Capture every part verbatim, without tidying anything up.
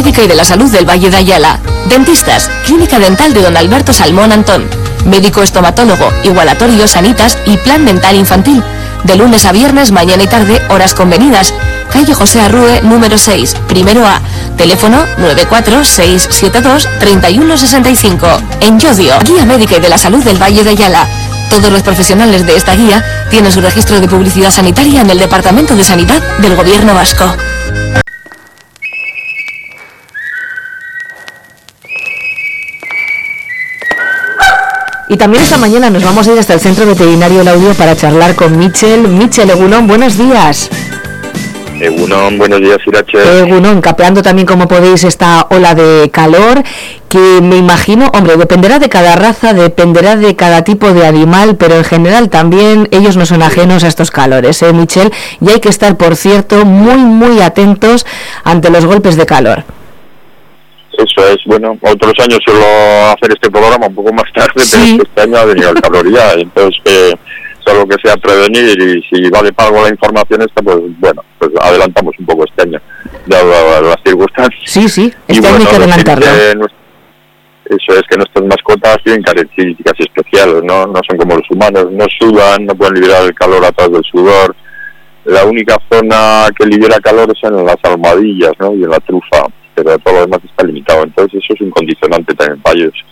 Médica y de la Salud del Valle de Ayala. Dentistas, Clínica Dental de Don Alberto Salmón Antón. Médico estomatólogo, Igualatorio Sanitas y Plan Dental Infantil. De lunes a viernes, mañana y tarde, horas convenidas. Calle José Arrue, número seis, primero A. Teléfono nueve cuatro seis siete dos tres uno seis cinco. En Llodio, Guía Médica y de la Salud del Valle de Ayala. Todos los profesionales de esta guía tienen su registro de publicidad sanitaria en el Departamento de Sanidad del Gobierno Vasco. Y también esta mañana nos vamos a ir hasta el Centro Veterinario Laudio para charlar con Michel. Michel, Egunon, buenos días. Egunon, buenos días, Irache. Egunon, capeando también, como podéis, esta ola de calor, que me imagino, hombre, dependerá de cada raza, dependerá de cada tipo de animal, pero en general también ellos no son ajenos a estos calores, ¿eh, Michel? Y hay que estar, por cierto, muy, muy atentos ante los golpes de calor. Eso es, bueno, otros años suelo hacer este programa un poco más tarde, sí. Pero este año ha venido el calor ya, entonces eh, solo que sea prevenir, y si vale para algo la información esta, pues bueno, pues adelantamos un poco este año, dado las circunstancias. Sí, sí, este y año bueno, hay que adelantarlo. Eso es, que nuestras mascotas tienen características especiales, ¿no? No son como los humanos, no sudan, no pueden liberar el calor a través del sudor. La única zona que libera calor es en las almohadillas, ¿no? Y en la trufa, pero todo lo demás está limitado. Entonces eso es un condicionante también para ellos.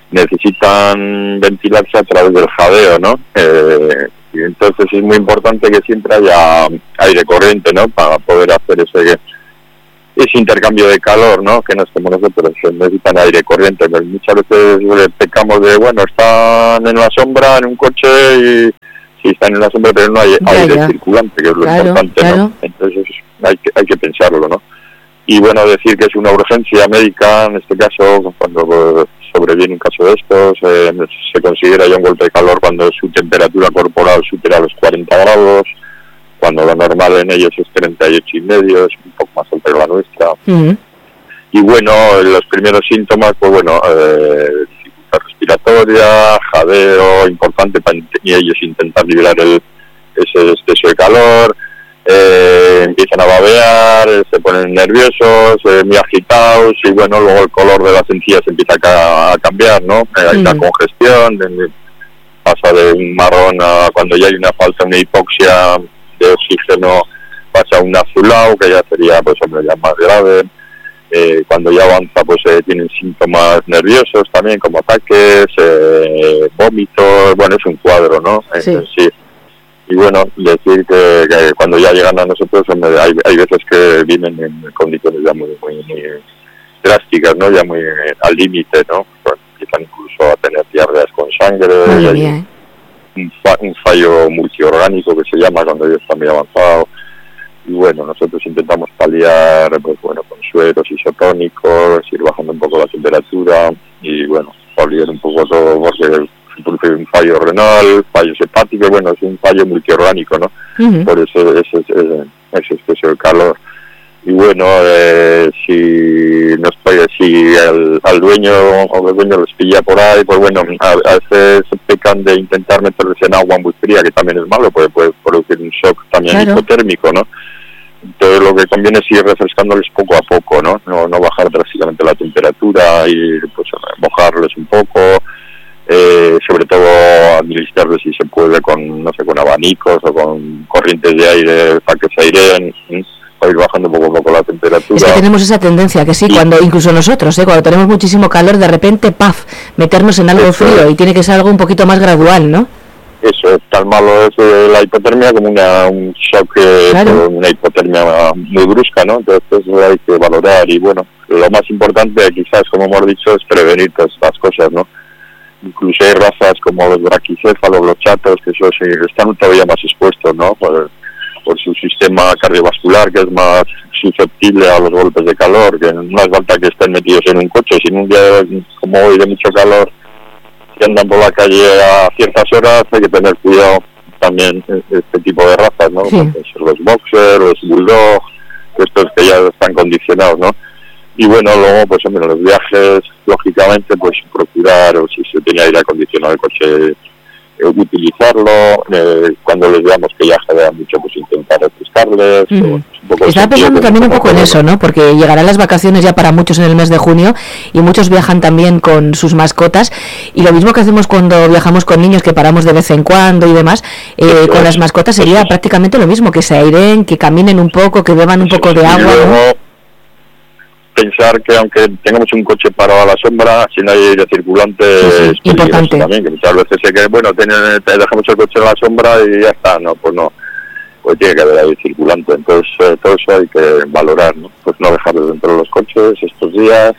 Necesitan ventilarse a través del jadeo, ¿no? Eh, y entonces es muy importante que siempre haya aire corriente, ¿no? Para poder hacer ese ese intercambio de calor, ¿no? Que no es como nosotros, necesitan aire corriente. Pero muchas veces pecamos de, bueno, están en la sombra, en un coche, y sí están en la sombra, pero no hay ya, aire ya. circulante, que es lo Claro, importante, claro. ¿no? Entonces hay que, hay que pensarlo, ¿no? Y bueno, decir que es una urgencia médica, en este caso, cuando sobreviene un caso de estos, eh, se considera ya un golpe de calor cuando su temperatura corporal supera los cuarenta grados, cuando lo normal en ellos es treinta y ocho y medio, es un poco más alta que la nuestra. Uh-huh. Y bueno, los primeros síntomas, pues bueno, eh, dificultad respiratoria, jadeo, importante para ellos intentar liberar el, ese exceso de calor, eh, empiezan a babear, se ponen nerviosos, eh, muy agitados, y bueno, luego el color de las encías empieza a, ca- a cambiar, ¿no? Eh, hay uh-huh. una congestión, de, pasa de un marrón a, cuando ya hay una falta, una hipoxia de oxígeno, pasa a un azulado, que ya sería pues hombre ya más grave. Eh, cuando ya avanza pues eh, tienen síntomas nerviosos también, como ataques, eh, vómitos, bueno, es un cuadro, ¿no? Sí. Eh, sí. Y bueno, decir que, que cuando ya llegan a nosotros hombre, hay, hay veces que vienen en condiciones ya muy, muy, muy drásticas, ¿no? Ya muy eh, al límite, ¿no? Pues, empiezan incluso a tener diarreas con sangre, Muy y hay bien. un, fa- un fallo multiorgánico que se llama cuando ya está muy avanzado. Y bueno, nosotros intentamos paliar pues bueno con sueros isotónicos, ir bajando un poco la temperatura y bueno, paliar un poco todo, porque se produce un fallo renal, fallos hepáticos, bueno, es un fallo multiorgánico, ¿no? Uh-huh. Por eso ese, ese, ese exceso de calor. Y bueno, eh, si nos puede, si el, al dueño o el dueño les pilla por ahí, pues bueno, a, a veces pecan de intentar meterles en agua muy fría, que también es malo, puede, puede producir un shock también claro. hipotérmico, ¿no? Entonces lo que conviene es ir refrescándoles poco a poco, ¿no? No, no bajar drásticamente la temperatura, y pues mojarles un poco, eh, sobre todo administrarles si se puede con, no sé, con abanicos o con corrientes de aire para que se aireen, ¿sí? Ir bajando poco a poco la temperatura. Es que tenemos esa tendencia, que sí, y cuando incluso nosotros, ¿eh? Cuando tenemos muchísimo calor, de repente, ¡paf!, meternos en algo eso, frío, y tiene que ser algo un poquito más gradual, ¿no? Eso, es tan malo es eh, la hipotermia como una, un shock, eh, claro. Una hipotermia muy brusca, ¿no? Entonces eso hay que valorar, y bueno, lo más importante quizás, como hemos dicho, es prevenir todas estas cosas, ¿no? Incluso hay razas como los braquicéfalos, los chatos, que esos están todavía más expuestos, ¿no? Por, por su sistema cardiovascular, que es más susceptible a los golpes de calor, que no es falta que estén metidos en un coche, si un día como hoy de mucho calor, si andan por la calle a ciertas horas, hay que tener cuidado también este tipo de razas, ¿no? Sí. Los boxers, los bulldog, estos que ya están condicionados, ¿no? Y bueno, luego, pues hombre, los viajes, lógicamente, pues procurar, o si se tiene aire acondicionado el coche, eh, utilizarlo, eh, cuando les veamos que ya genera mucho, pues intentar refrescarles. Mm. Estaba pensando también un poco en eso, ¿no? Porque llegarán las vacaciones ya para muchos en el mes de junio y muchos viajan también con sus mascotas, y lo mismo que hacemos cuando viajamos con niños, que paramos de vez en cuando y demás, eh, con las mascotas sería prácticamente lo mismo, que se aireen, que caminen un poco, que beban un poco de agua, ¿no? Pensar que aunque tengamos un coche parado a la sombra, si no hay aire circulante, sí, sí, es importante también, que muchas veces sé que, bueno, tiene, te dejamos el coche a la sombra y ya está, no, pues no, pues tiene que haber aire circulante, entonces eh, todo eso hay que valorar, ¿no? Pues no dejarlos dentro de los coches estos días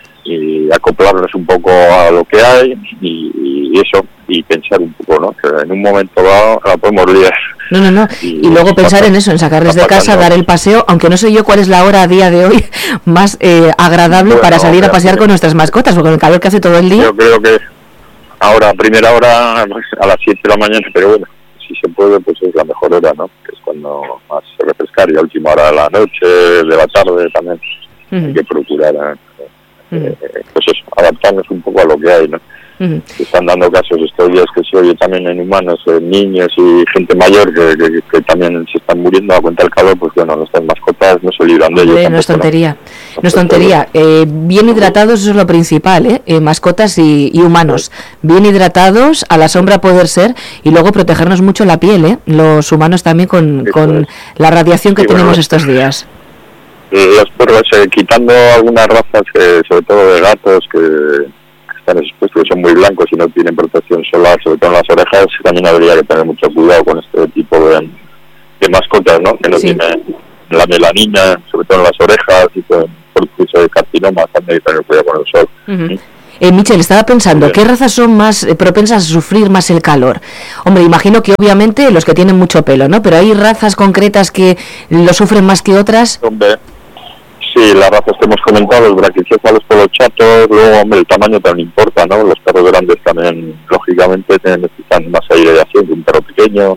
y acoplarnos un poco a lo que hay y, y eso, y pensar un poco, ¿no? Que en un momento dado la podemos liar. No, no, no. Y, y luego pensar pasa, en eso, en sacarles de casa, dar el paseo, aunque no sé yo cuál es la hora a día de hoy más eh, agradable bueno, para salir a pasear con nuestras mascotas, porque con el calor que hace todo el día. Yo creo que ahora, a primera hora, pues, a las siete de la mañana, pero bueno, si se puede, pues es la mejor hora, ¿no? Que es cuando más se refrescar, y a última hora de la noche, de la tarde también, uh-huh. hay que procurar, ¿eh? uh-huh. eh, pues eso, adaptarnos un poco a lo que hay, ¿no? Uh-huh. Se están dando casos estos días que se oye también en humanos, en niños y gente mayor que, que, que también se están muriendo a cuenta del calor, pues bueno, nuestras mascotas no se libran de ello. No es tontería, no, no es tontería. Eh, bien hidratados, eso es lo principal, ¿eh? Eh, mascotas y, y humanos. Bien hidratados, a la sombra poder ser, y luego protegernos mucho la piel, ¿eh? Los humanos también con, con la radiación que sí, tenemos bueno, estos días. Los perros, eh, quitando algunas razas, que, sobre todo de gatos, que están expuestos, que son muy blancos y no tienen protección solar, sobre todo en las orejas, también habría que tener mucho cuidado con este tipo de, de mascotas, ¿no? Que no sí. tiene la melanina, sobre todo en las orejas, y con por incluso de carcinoma, también hay que tener cuidado con el sol. Uh-huh. Eh, Michel, estaba pensando, ¿qué razas son más eh, propensas a sufrir más el calor? Hombre, imagino que obviamente los que tienen mucho pelo, ¿no? Pero ¿hay razas concretas que lo sufren más que otras? Hombre, sí, las razas que hemos comentado, los braquicéfalos por los chatos, luego, hombre, el tamaño también importa, ¿no? Los perros grandes también, lógicamente, necesitan más aireación que un perro pequeño.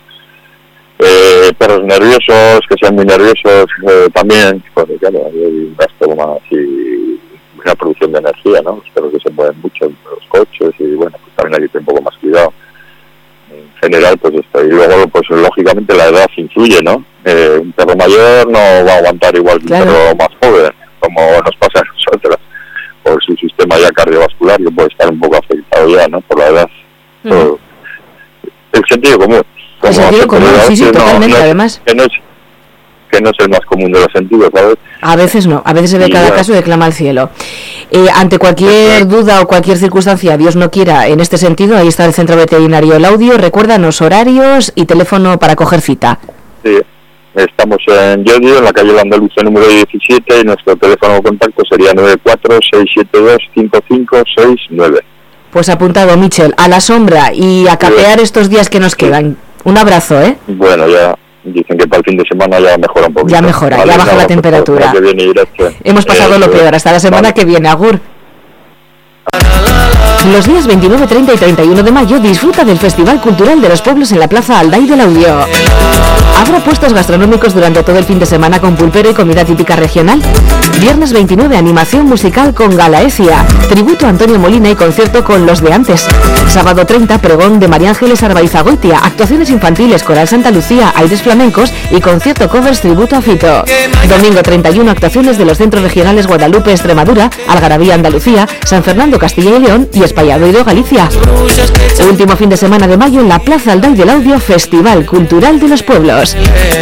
Eh, perros nerviosos, que sean muy nerviosos, eh, también, pues claro, hay un gasto más y una producción de energía, ¿no? Los perros que se mueven mucho en los coches y, bueno, pues también hay que tener un poco más cuidado. En general, pues esto. Y luego, pues lógicamente la edad influye, ¿no? Eh, un perro mayor no va a aguantar igual que claro. un perro más joven, como nos pasa a nosotros, por su sistema ya cardiovascular, que puede estar un poco afectado ya, ¿no? Por la edad. Mm. Por el sentido común. El sentido común, sí, sí, no, totalmente, no, además. Que no, es, que no es el más común de los sentidos, ¿sabes? A veces no, a veces se ve y cada bueno. caso y clama al cielo. Eh, ante cualquier duda o cualquier circunstancia, Dios no quiera, en este sentido, ahí está el Centro Veterinario Laudio. Recuérdanos horarios y teléfono para coger cita. Sí, estamos en Llodio, en la calle La Andalucía número diecisiete, y nuestro teléfono de contacto sería nueve cuatro seis siete dos cinco cinco seis nueve. Pues apuntado, Michel, a la sombra y a capear sí. estos días que nos quedan. Un abrazo, ¿eh? Bueno, ya dicen que para el fin de semana ya mejora un poquito. Ya mejora, vale, ya baja no, la temperatura. Que viene este, Hemos pasado eh, lo peor, hasta la semana vale. que viene, agur. Los días veintinueve, treinta y treinta y uno de mayo disfruta del Festival Cultural de los Pueblos en la Plaza Alday de Laudio. Habrá puestos gastronómicos durante todo el fin de semana con pulpero y comida típica regional. Viernes veintinueve, animación musical con Galaecia, tributo a Antonio Molina y concierto con Los de Antes. Sábado treinta, pregón de María Ángeles Arbaizagoitia, actuaciones infantiles, Coral Santa Lucía, aires flamencos y concierto covers tributo a Fito. Domingo treinta y uno, actuaciones de los centros regionales Guadalupe, Extremadura, Algarabía, Andalucía, San Fernando, Castilla y León y Espalladoiro, Galicia. Último fin de semana de mayo en la Plaza Alday del Audio, Festival Cultural de los Pueblos.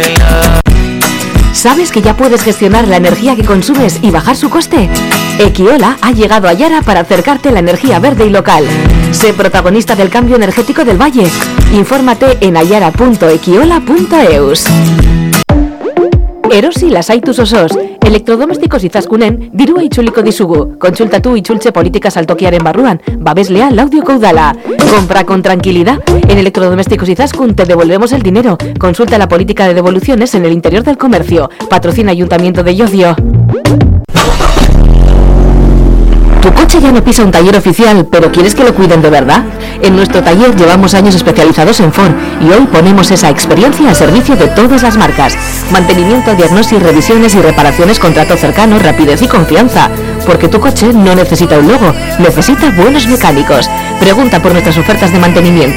¿Sabes que ya puedes gestionar la energía que consumes y bajar su coste? Equiola ha llegado a Yara para acercarte a la energía verde y local. Sé protagonista del cambio energético del Valle. Infórmate en ayara punto equiola punto eus. Erosi lasaitus osos, elektrodomestikos izaskunen, dirua itzuliko dizugu. Kontsultatu itzultze politika saltokiaren barruan, babeslea Laudioko udala. Compra con tranquilidad. En Electrodomésticos Izaskun te devolvemos el dinero. Consulta la política de devoluciones en el interior del comercio. Patrocina Ayuntamiento de Llodio. ¿Tu coche ya no pisa un taller oficial, pero quieres que lo cuiden de verdad? En nuestro taller llevamos años especializados en Ford y hoy ponemos esa experiencia al servicio de todas las marcas. Mantenimiento, diagnóstico, revisiones y reparaciones con trato cercano, rapidez y confianza. Porque tu coche no necesita un logo, necesita buenos mecánicos. Pregunta por nuestras ofertas de mantenimiento.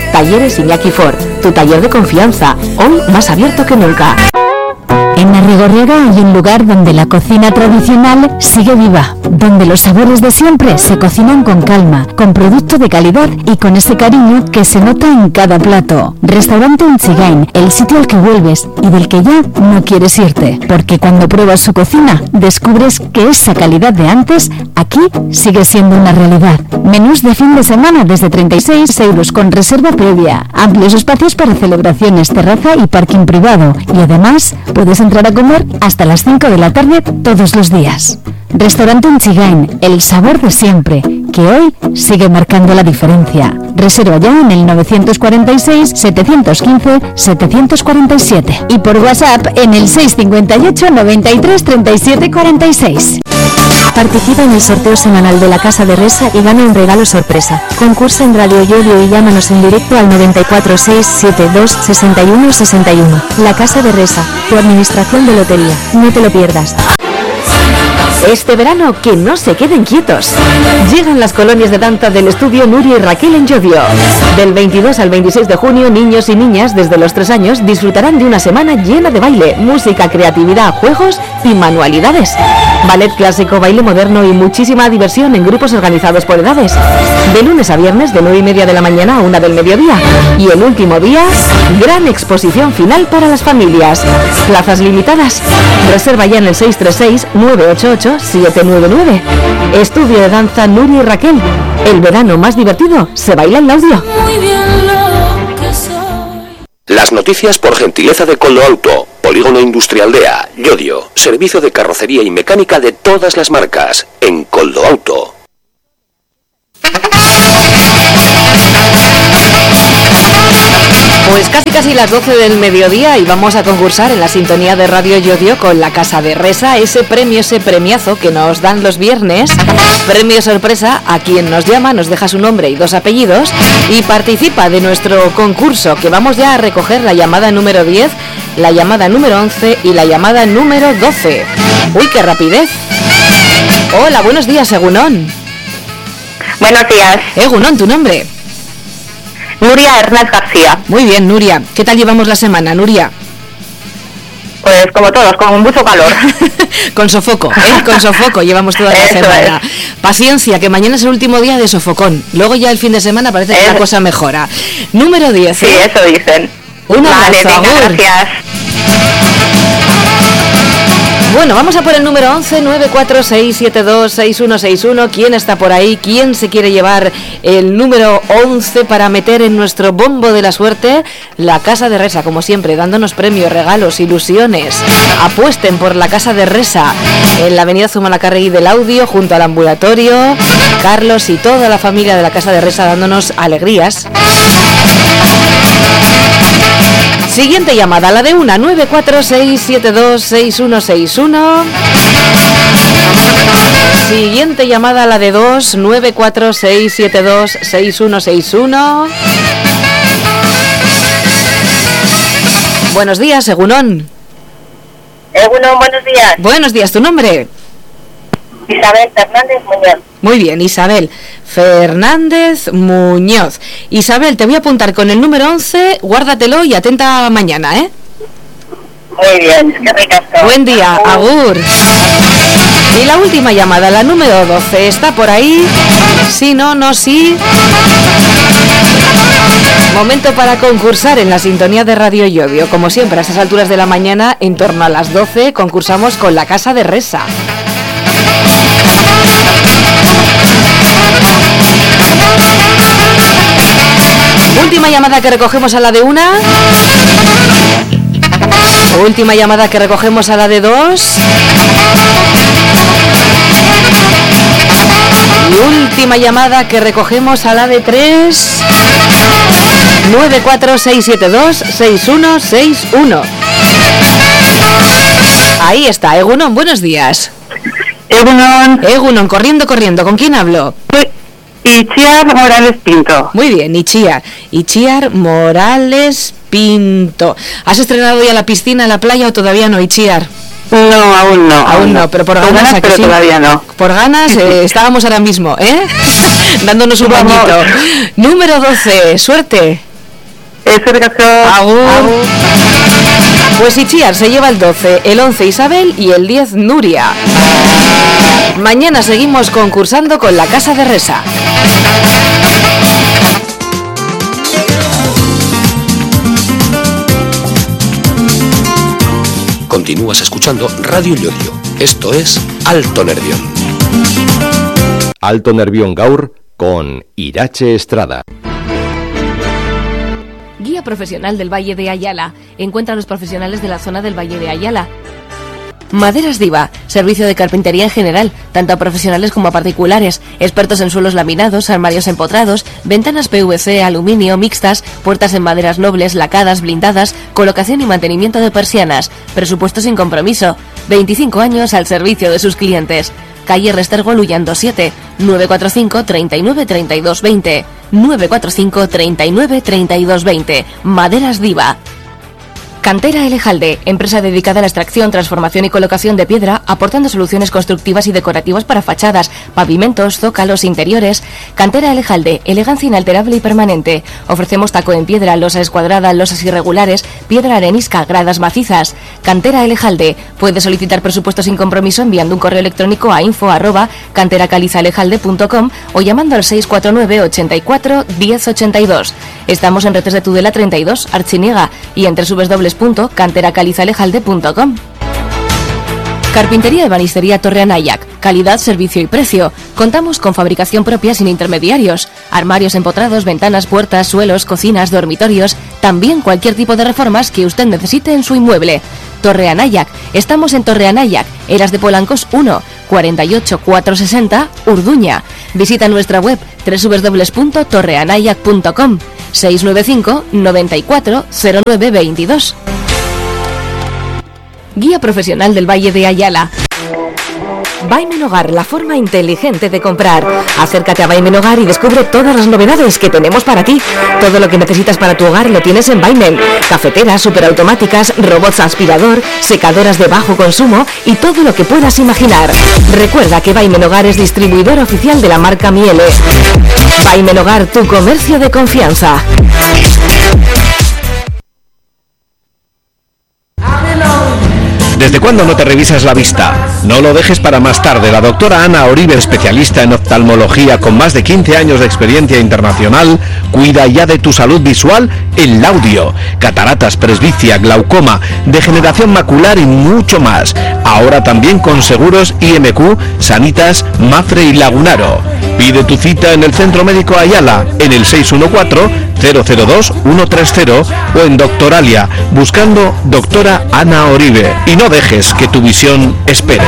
Talleres Iñaki Ford, tu taller de confianza, hoy más abierto que nunca. En Arrigorriaga hay un lugar donde la cocina tradicional sigue viva, donde los sabores de siempre se cocinan con calma, con producto de calidad y con ese cariño que se nota en cada plato. Restaurante Unchigain, el sitio al que vuelves y del que ya no quieres irte, porque cuando pruebas su cocina descubres que esa calidad de antes aquí sigue siendo una realidad. Menús de fin de semana desde treinta y seis euros con reserva previa, amplios espacios para celebraciones, terraza y parking privado, y además puedes entrar a comer hasta las cinco de la tarde todos los días. Restaurante Unchigain, el sabor de siempre, que hoy sigue marcando la diferencia. Reserva ya en el nueve cuatro seis, siete uno cinco, siete cuatro siete y por WhatsApp en el seis cinco ocho, noventa y tres, treinta y siete cuarenta y seis. Participa en el sorteo semanal de la Casa de Resa y gana un regalo sorpresa. Concursa en Radio Yodio y llámanos en directo al noventa y cuatro seis, setenta y dos, sesenta y uno sesenta y uno. La Casa de Resa, tu administración de lotería. No te lo pierdas. Este verano, que no se queden quietos. Llegan las colonias de danza del estudio Nuria y Raquel en Llodio. Del veintidós al veintiséis de junio, niños y niñas desde los tres años disfrutarán de una semana llena de baile, música, creatividad, juegos y manualidades. Ballet clásico, baile moderno y muchísima diversión en grupos organizados por edades. De lunes a viernes, de nueve y media de la mañana a una del mediodía. Y el último día, gran exposición final para las familias. Plazas limitadas. Reserva ya en el seis tres seis, nueve ocho ocho, siete nueve nueve. Estudio de danza Nuria y Raquel. El verano más divertido se baila en Laudio. Las noticias por gentileza de Coldo Auto, Polígono Industrial de A, Llodio, servicio de carrocería y mecánica de todas las marcas, en Coldo Auto. Pues casi casi las doce del mediodía y vamos a concursar en la sintonía de Radio Llodio con la Casa de Resa, ese premio, ese premiazo que nos dan los viernes, premio sorpresa a quien nos llama, nos deja su nombre y dos apellidos y participa de nuestro concurso, que vamos ya a recoger la llamada número diez, la llamada número once y la llamada número doce. ¡Uy, qué rapidez! Hola, buenos días, Egunon. Buenos días. Egunon, ¿tu nombre? Nuria Hernández García. Muy bien, Nuria. ¿Qué tal llevamos la semana, Nuria? Pues como todos, con mucho calor. Con sofoco, ¿eh? Con sofoco llevamos toda la Eso semana. Es. Paciencia, que mañana es el último día de sofocón. Luego ya el fin de semana parece que es. La cosa mejora. Número diez. Sí, ¿eh? Eso dicen. Un abrazo, vale, venga, gracias. Bueno, vamos a por el número once, nueve cuatro seis, siete dos, seis uno seis uno. ¿Quién está por ahí? ¿Quién se quiere llevar el número once para meter en nuestro bombo de la suerte? La Casa de Resa, como siempre, dándonos premios, regalos, ilusiones. Apuesten por la Casa de Resa en la avenida Zumalacárregui del Audio, junto al ambulatorio. Carlos y toda la familia de la Casa de Resa dándonos alegrías. Siguiente llamada, la de una, nueve cuatro seis, siete dos, seis uno seis uno. Siguiente llamada, la de dos, nueve cuatro seis, siete dos, seis uno seis uno. Buenos días, Egunon. Egunon, buenos días. Buenos días, ¿tu nombre? Isabel Fernández Muñoz. Muy bien, Isabel Fernández Muñoz. Isabel, te voy a apuntar con el número once, guárdatelo y atenta mañana, ¿eh? Muy bien, qué ricasco. Buen día, agur. Y la última llamada, la número doce, ¿está por ahí? Sí, no, no, sí. Momento para concursar en la sintonía de Radio Llodio. Como siempre, a estas alturas de la mañana, en torno a las doce, concursamos con la Casa de Resa. Última llamada que recogemos a la de una. Última llamada que recogemos a la de dos. Y última llamada que recogemos a la de tres. nueve cuatro seis siete dos, seis uno seis uno. Ahí está, Egunon, buenos días. Egunon. Egunon, corriendo, corriendo. ¿Con quién hablo? Itziar Morales Pinto. Muy bien, Itziar. Itziar Morales Pinto. ¿Has estrenado ya la piscina, la playa o todavía no, Itziar? No, aún no. Aún no, pero por ganas, ganas, ¿a que pero sí? Todavía no. Por ganas eh, estábamos ahora mismo, ¿eh? Dándonos un bañito. Número doce, suerte. Eso es Agur. Pues Itziar se lleva el doce, el once Isabel y el diez Nuria. Mañana seguimos concursando con la Casa de Resa. Continúas escuchando Radio Llodio. Esto es Alto Nervión. Alto Nervión Gaur con Irache Estrada. Guía profesional del Valle de Ayala. Encuentra a los profesionales de la zona del Valle de Ayala. Maderas Diva, servicio de carpintería en general, tanto a profesionales como a particulares, expertos en suelos laminados, armarios empotrados, ventanas P V C, aluminio, mixtas, puertas en maderas nobles, lacadas, blindadas, colocación y mantenimiento de persianas, presupuesto sin compromiso, veinticinco años al servicio de sus clientes. Calle Restergo Luyando siete, nueve cuatro cinco, treinta y nueve, treinta y dos, veinte, nueve cuatro cinco, treinta y nueve, treinta y dos, veinte. Maderas Diva. Cantera Elejalde, empresa dedicada a la extracción, transformación y colocación de piedra, aportando soluciones constructivas y decorativas para fachadas, pavimentos, zócalos, interiores. Cantera Elejalde, elegancia inalterable y permanente. Ofrecemos taco en piedra, losa escuadrada, losas irregulares, piedra arenisca, gradas macizas. Cantera Elejalde, puede solicitar presupuesto sin compromiso enviando un correo electrónico a info arroba canteracalizalejalde punto com o llamando al seis cuatro nueve, ochenta y cuatro, diez ochenta y dos. Estamos en Retes de Tudela treinta y dos, Archiniega, y entre w w w punto canteracalizalejalde punto com. Carpintería y Ebanistería Torre Anayac. Calidad, servicio y precio. Contamos con fabricación propia sin intermediarios. Armarios empotrados, ventanas, puertas, suelos, cocinas, dormitorios. También cualquier tipo de reformas que usted necesite en su inmueble. Torre Anayac. Estamos en Torre Anayac, Eras de Polancos uno, cuarenta y ocho, cuatrocientos sesenta, Urduña. Visita nuestra web w w w punto torre anayac punto com. seis nueve cinco, noventa y cuatro, cero nueve veintidós. Guía profesional del Valle de Ayala. Baimen Hogar, la forma inteligente de comprar. Acércate a Baimen Hogar y descubre todas las novedades que tenemos para ti. Todo lo que necesitas para tu hogar lo tienes en Baimen. Cafeteras, superautomáticas, robots aspirador, secadoras de bajo consumo y todo lo que puedas imaginar. Recuerda que Baimen Hogar es distribuidor oficial de la marca Miele. Baimen Hogar, tu comercio de confianza. ¿Desde cuándo no te revisas la vista? No lo dejes para más tarde. La doctora Ana Oribe, especialista en oftalmología con más de quince años de experiencia internacional, cuida ya de tu salud visual en Laudio. Cataratas, presbicia, glaucoma, degeneración macular y mucho más. Ahora también con seguros I M Q, Sanitas, Mafre y Lagunaro. Pide tu cita en el Centro Médico Ayala, en el seis uno cuatro, cero cero dos, uno tres cero o en Doctoralia, buscando doctora Ana Oribe. Y no dejes que tu visión espere.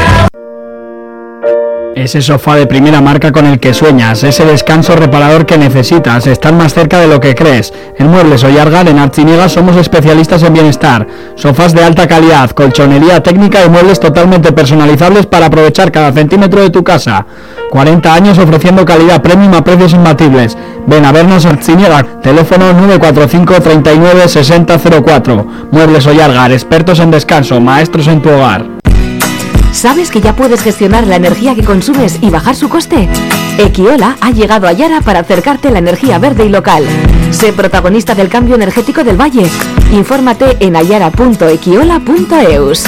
Ese sofá de primera marca con el que sueñas, ese descanso reparador que necesitas, estar más cerca de lo que crees. En Muebles Ollargar, en Archiniega, somos especialistas en bienestar. Sofás de alta calidad, colchonería técnica y muebles totalmente personalizables para aprovechar cada centímetro de tu casa. cuarenta años ofreciendo calidad premium a precios imbatibles. Ven a vernos en Archiniega, teléfono nueve cuatro cinco, treinta y nueve, sesenta cero cuatro. Muebles Ollargar, expertos en descanso, maestros en tu hogar. ¿Sabes que ya puedes gestionar la energía que consumes y bajar su coste? Equiola ha llegado a Yara para acercarte a la energía verde y local. Sé protagonista del cambio energético del Valle. Infórmate en ayara punto equiola punto eus.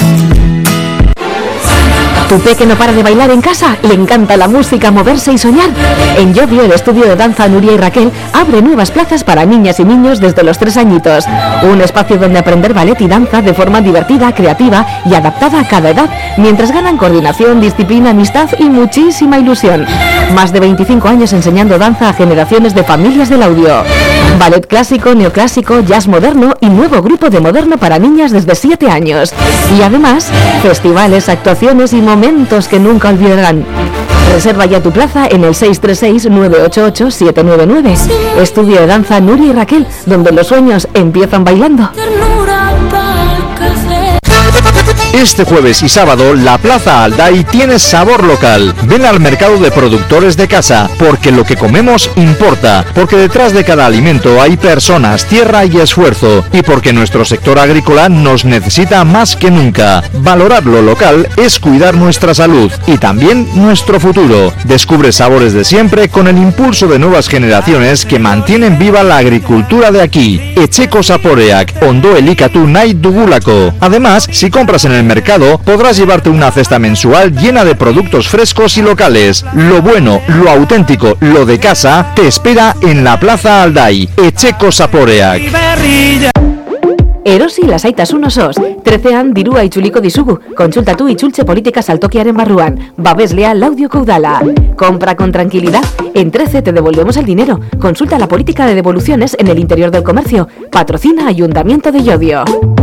¿Tu peque no para de bailar en casa? ¿Le encanta la música, moverse y soñar? En Llodio, el estudio de danza Nuria y Raquel abre nuevas plazas para niñas y niños desde los tres añitos. Un espacio donde aprender ballet y danza de forma divertida, creativa y adaptada a cada edad, mientras ganan coordinación, disciplina, amistad y muchísima ilusión. Más de veinticinco años enseñando danza a generaciones de familias del audio. Ballet clásico, neoclásico, jazz moderno y nuevo grupo de moderno para niñas desde siete años. Y además, festivales, actuaciones y momentos que nunca olvidarán. Reserva ya tu plaza en el seis tres seis, nueve ocho ocho, siete nueve nueve. Estudio de danza Nuria y Raquel, donde los sueños empiezan bailando. Este jueves y sábado la Plaza Alday tiene sabor local. Ven al mercado de productores de casa, porque lo que comemos importa, porque detrás de cada alimento hay personas, tierra y esfuerzo, y porque nuestro sector agrícola nos necesita más que nunca. Valorar lo local es cuidar nuestra salud y también nuestro futuro. Descubre sabores de siempre con el impulso de nuevas generaciones que mantienen viva la agricultura de aquí. Etxeko Zaporeak, Ondo Elikatu Nahi Dugulako. Además, si compras en el mercado, podrás llevarte una cesta mensual llena de productos frescos y locales. Lo bueno, lo auténtico, lo de casa, te espera en la Plaza Alday. Etxeko Zaporeak. Erosi lasaitasun osoz, trecean dirua itzuliko dizugu. Kontsultatu itzultze politika saltokiaren barruan. Babeslea laudioko udala. Compra con tranquilidad. En trece te devolvemos el dinero. Consulta la política de devoluciones en el interior del comercio. Patrocina Ayuntamiento de Llodio.